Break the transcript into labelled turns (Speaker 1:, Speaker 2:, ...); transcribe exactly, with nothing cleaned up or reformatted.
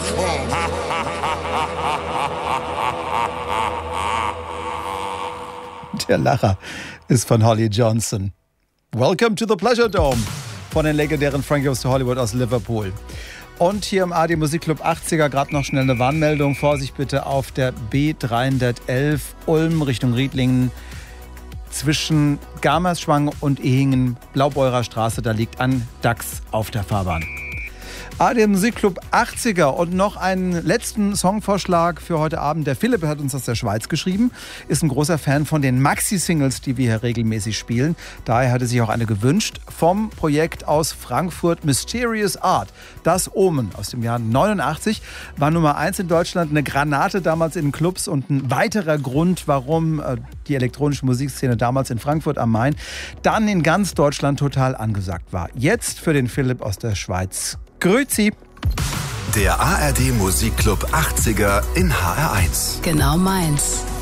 Speaker 1: Der Lacher ist von Holly Johnson. Welcome to the Pleasure Dome von den legendären Frank Goes to Hollywood aus Liverpool. Und hier im A D Musikclub achtziger gerade noch schnell eine Warnmeldung. Vorsicht bitte auf der B dreihundertelf Ulm Richtung Riedlingen zwischen Gamerschwang und Ehingen, Blaubeurer Straße. Da liegt ein Dachs auf der Fahrbahn. A D Musikclub achtziger und noch einen letzten Songvorschlag für heute Abend. Der Philipp hat uns aus der Schweiz geschrieben, ist ein großer Fan von den Maxi-Singles, die wir hier regelmäßig spielen. Daher hatte sich auch eine gewünscht vom Projekt aus Frankfurt Mysterious Art. Das Omen aus dem Jahr neunundachtzig war Nummer eins in Deutschland, eine Granate damals in den Clubs und ein weiterer Grund, warum die elektronische Musikszene damals in Frankfurt am Main dann in ganz Deutschland total angesagt war. Jetzt für den Philipp aus der Schweiz. Grüezi.
Speaker 2: Der A R D Musikclub achtziger in H R eins.
Speaker 3: Genau meins.